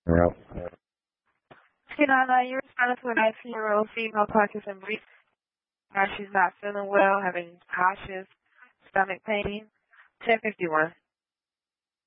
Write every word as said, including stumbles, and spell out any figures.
Yep. two nine nine, you're responding to a nineteen-year-old female Parkinson brief. She's not feeling well, having cautious stomach pain. ten fifty-one.